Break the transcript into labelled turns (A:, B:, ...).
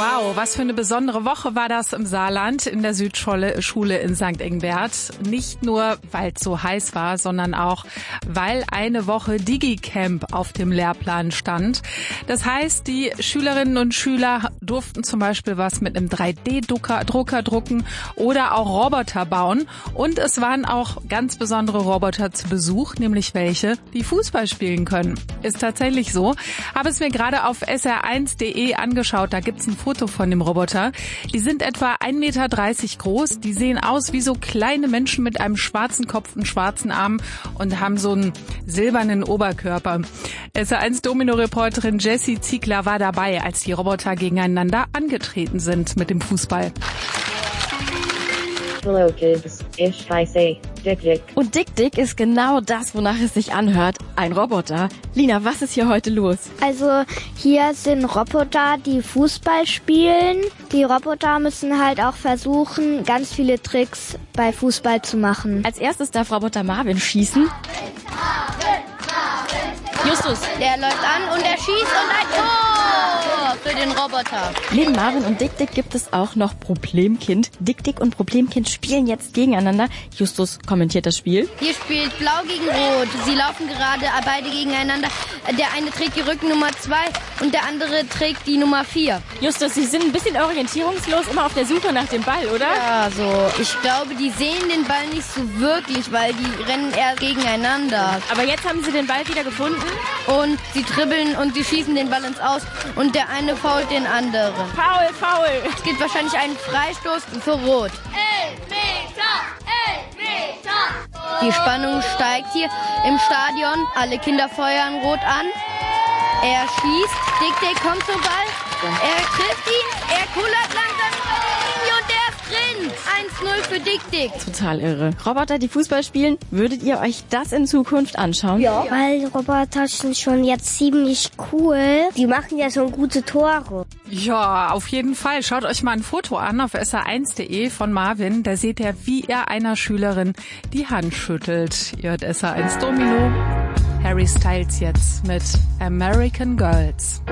A: Wow, was für eine besondere Woche war das im Saarland in der Südschule in St. Ingbert. Nicht nur, weil es so heiß war, sondern auch, weil eine Woche DigiCamp auf dem Lehrplan stand. Das heißt, die Schülerinnen und Schüler durften zum Beispiel was mit einem 3D-Drucker drucken oder auch Roboter bauen. Und es waren auch ganz besondere Roboter zu Besuch, nämlich welche, die Fußball spielen können. Ist tatsächlich so. Habe es mir gerade auf sr1.de angeschaut. Da gibt's ein Foto von dem Roboter. Die sind etwa 1,30 Meter groß. Die sehen aus wie so kleine Menschen mit einem schwarzen Kopf und schwarzen Armen und haben so einen silbernen Oberkörper. SR1 Domino-Reporterin Jessie Ziegler war dabei, als die Roboter gegeneinander angetreten sind mit dem Fußball.
B: Hello kids, ich heiße Dick.
C: Und Dick ist genau das, wonach es sich anhört. Ein Roboter. Lina, was ist hier heute los?
D: Also hier sind Roboter, die Fußball spielen. Die Roboter müssen halt auch versuchen, ganz viele Tricks bei Fußball zu machen.
C: Als erstes darf Roboter Marvin schießen.
E: Justus, der läuft an und er schießt und ein Tor für den Roboter.
C: Neben Marvin und Dick gibt es auch noch Problemkind. Dick und Problemkind spielen jetzt gegeneinander. Justus kommentiert das Spiel.
E: Hier spielt Blau gegen Rot. Sie laufen gerade beide gegeneinander. Der eine trägt die Rückennummer 2 und der andere trägt die Nummer 4.
C: Justus, Sie sind ein bisschen orientierungslos, immer auf der Suche nach dem Ball, oder?
E: Ja, so. Ich glaube, die sehen den Ball nicht so wirklich, weil die rennen eher gegeneinander.
C: Aber jetzt haben Sie den Ball wieder gefunden.
E: Und sie dribbeln und sie schießen den Ball ins Aus und der eine fault den anderen.
C: Foul!
E: Es gibt wahrscheinlich einen Freistoß für Rot. 11 Meter! Die Spannung steigt hier im Stadion. Alle Kinder feuern Rot an. Er schießt. Dick kommt zum Ball. Er trifft ihn. Er kullert langsam über die Linie und der ist drin. 1-0 für Dick.
C: Total irre. Roboter, die Fußball spielen, würdet ihr euch das in Zukunft anschauen?
D: Ja, weil Roboter sind schon jetzt ziemlich cool. Die machen ja schon gute Tore.
A: Ja, auf jeden Fall. Schaut euch mal ein Foto an auf sr1.de von Marvin. Da seht ihr, wie er einer Schülerin die Hand schüttelt. Ihr hört SR1 Domino. Harry Styles jetzt mit American Girls.